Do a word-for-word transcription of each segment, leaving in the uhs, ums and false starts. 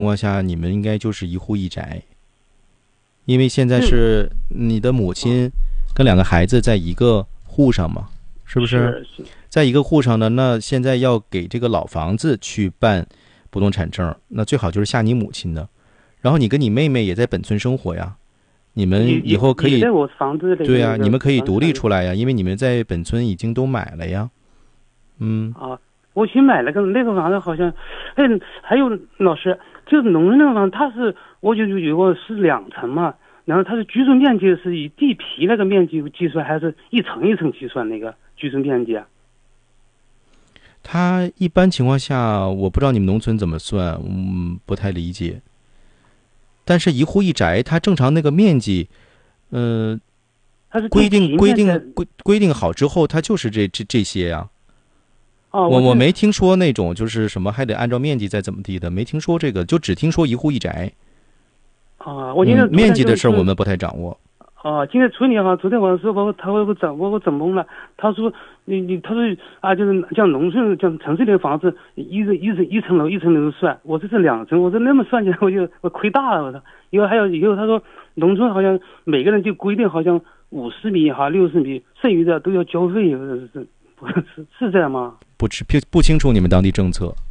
情况下，你们应该就是一户一宅，因为现在是你的母亲跟两个孩子在一个户上嘛，是不是？ 是是在一个户上呢，那现在要给这个老房子去办不动产证，那最好就是下你母亲的。然后你跟你妹妹也在本村生活呀，你们以后可以也在我房子里。 对呀、啊，你们可以独立出来呀，因为你们在本村已经都买了呀。嗯啊，我新买了个那个房子，好像，哎，还有老师，就是农村那个房子，它是我就有个是两层嘛，然后它的居住面积是以地皮那个面积计算，还是一层一层计算那个居住面积啊？ 它一般情况下，我不知道你们农村怎么算，嗯，不太理解。但是一户一宅，它正常那个面积，嗯、 它是呃，规定规定地规规定好之后，它就是这这这些呀、 啊。哦， 我我我没听说那种就是什么还得按照面积再怎么地的，没听说这个，就只听说一户一宅。 啊，我今天、 嗯、面积的事我们不太掌握。 啊，今天村里哈，昨天晚上说把我他给我整，把我整懵了。他说你你，他说啊，就是像农村像城市里的房子，一层一层一层楼一层楼算，我这是两层，我说那么算起来我就我亏大了，我操！以后还有以后他说农村好像每个人就规定好像五十米哈六十米，剩余的都要交费，是是是是这样吗？ 不知不不清楚你们当地政策，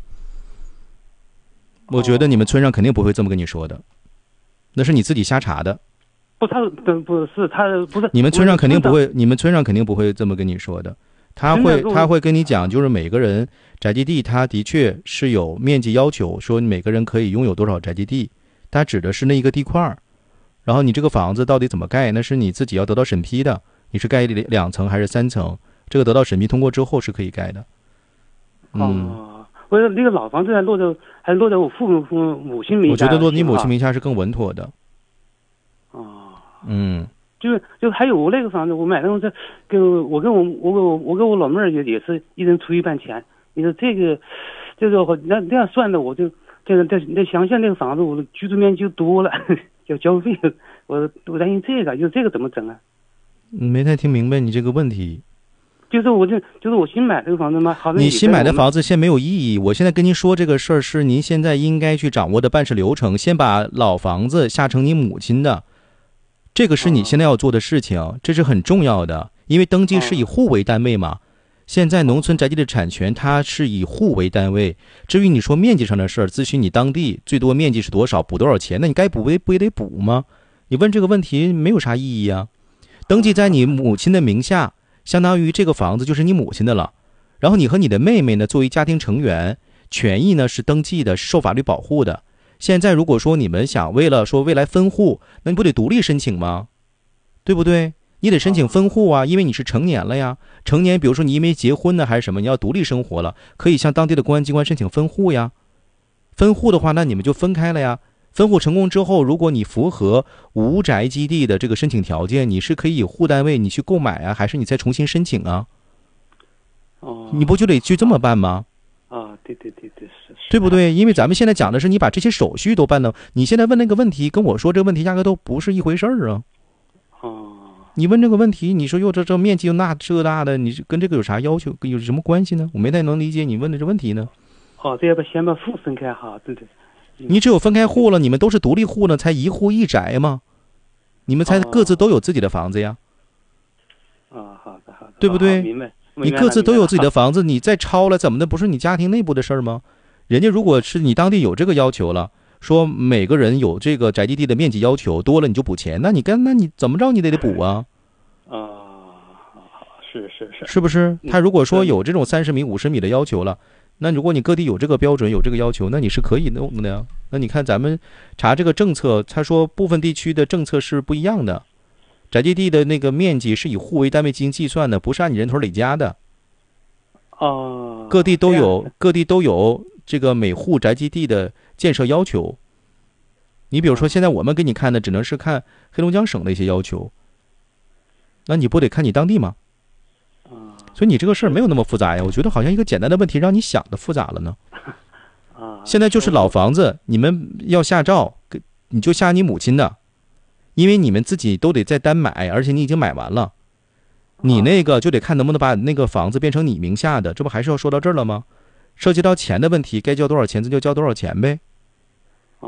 我觉得你们村上肯定不会这么跟你说的，那是你自己瞎查的。 不，他不是他不是你们村上肯定不会，你们村上肯定不会这么跟你说的。他会他会跟你讲，就是每个人宅基地，他的确是有面积要求，说每个人可以拥有多少宅基地，他指的是那一个地块。然后你这个房子到底怎么盖，那是你自己要得到审批的，你是盖两层还是三层，这个得到审批通过之后是可以盖的。嗯。 哦，我说那个老房子还落在还落在我父母父母亲名下， 我觉得落你母亲名下是更稳妥的。 哦。 嗯， 就是就还有我那个房子，我买那个跟我跟我我跟我我跟我老妹儿也也是一人出一半钱。你说这个这个那那样算的，我就这个在在乡下那个房子，我的居住面积就多了，要交费，我我担心这个，就是这个怎么整啊？ 没太听明白你这个问题。 就是我这就是我新买这个房子嘛，好像你新买的房子现在没有意义。我现在跟您说这个事儿是您现在应该去掌握的办事流程，先把老房子下成你母亲的。这个是你现在要做的事情，这是很重要的，因为登记是以户为单位嘛。现在农村宅地的产权它是以户为单位，至于你说面积上的事儿，咨询你当地最多面积是多少，补多少钱，那你该补不也得补吗？你问这个问题没有啥意义啊。登记在你母亲的名下，相当于这个房子就是你母亲的了。然后你和你的妹妹呢，作为家庭成员，权益呢是登记的，是受法律保护的。现在如果说你们想为了说未来分户，那你不得独立申请吗？对不对？你得申请分户啊，因为你是成年了呀。成年比如说你因为结婚呢还是什么，你要独立生活了，可以向当地的公安机关申请分户呀。分户的话，那你们就分开了呀。分户成功之后，如果你符合无宅基地的这个申请条件，你是可以以户单位你去购买啊，还是你再重新申请啊？ 哦， 你不就得去这么办吗？ 啊，对对对对，是是， 对不对？因为咱们现在讲的是你把这些手续都办了，你现在问那个问题跟我说这个问题压根都不是一回事儿啊。 哦， 你问这个问题，你说哟这这面积又那这大的，你跟这个有啥要求，有什么关系呢？我没太能理解你问的这问题呢。 哦，这要不先把户分开哈，对对。 你只有分开户了，你们都是独立户呢，才一户一宅吗？你们才各自都有自己的房子呀。 啊，好的好的， 对不对？ 明白。 你各自都有自己的房子，你再抄了怎么的？不是你家庭内部的事儿吗？人家如果是你当地有这个要求了，说每个人有这个宅基地的面积要求多了你就补钱，那你跟那你怎么着你得得补啊？ 啊，是是是， 是不是？他如果说有这种三十米、五十米的要求了，那如果你各地有这个标准、有这个要求，那你是可以弄的呀。那你看咱们查这个政策，他说部分地区的政策是不一样的。宅基地的那个面积是以户为单位进行计算的，不是按你人头累加的。 哦， 各地都有，各地都有这个每户宅基地的建设要求。你比如说，现在我们给你看的只能是看黑龙江省的一些要求，那你不得看你当地吗？所以你这个事儿没有那么复杂呀。我觉得好像一个简单的问题让你想的复杂了呢。现在就是老房子，你们要下照，你就下你母亲的。因为你们自己都得再单买，而且你已经买完了，你那个就得看能不能把那个房子变成你名下的，这不还是要说到这儿了吗？涉及到钱的问题，该交多少钱咱就交多少钱呗。